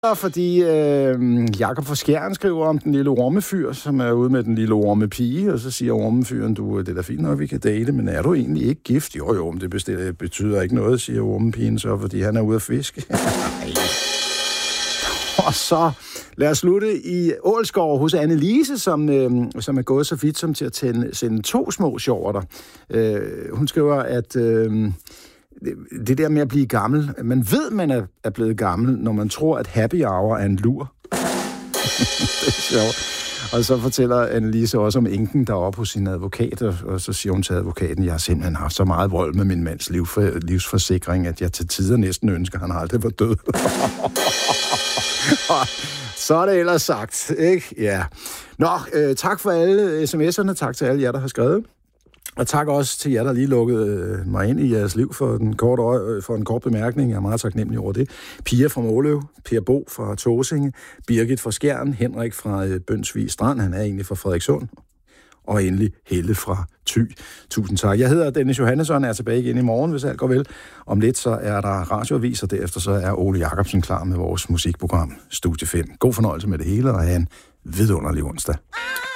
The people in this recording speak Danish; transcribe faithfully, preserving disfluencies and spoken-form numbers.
Fordi øh, Jakob fra Skjern skriver om den lille ormefyr, som er ude med den lille ormepige, og så siger ormefyren, du, det er da fint nok, vi kan date, men er du egentlig ikke gift? Jo, jo, men det bestiller, betyder ikke noget, siger ormepigen så, fordi han er ude at fiske. Og så lad os slutte i Ålskov hos Annelise, som, øh, som er gået så vidt som til at tænde, sende to små sjorter. Øh, hun skriver, at øh, det der med at blive gammel, man ved, man er, er blevet gammel, når man tror, at happy hour er en lur. Det er sjovt. Og så fortæller Annelise også om enken, der er oppe hos sin advokat, og så siger hun til advokaten, jeg har simpelthen haft så meget vold med min mands livsforsikring, at jeg til tider næsten ønsker, at han aldrig var død. Så er det ellers sagt, ikke? Ja. Nå, øh, tak for alle sms'erne, tak til alle jer, der har skrevet. Og tak også til jer, der lige lukkede mig ind i jeres liv for, den korte øje, for en kort bemærkning. Jeg er meget taknemmelig over det. Pia fra Måløv, Per Bo fra Tåsinge, Birgit fra Skjern, Henrik fra Bønsvig Strand, han er egentlig fra Frederikssund, og endelig Helle fra Thy. Tusind tak. Jeg hedder Dennis Johannesson, er tilbage igen i morgen, hvis alt går vel. Om lidt så er der radioavis, og derefter så er Ole Jacobsen klar med vores musikprogram Studie fem. God fornøjelse med det hele, og have en vidunderlig onsdag.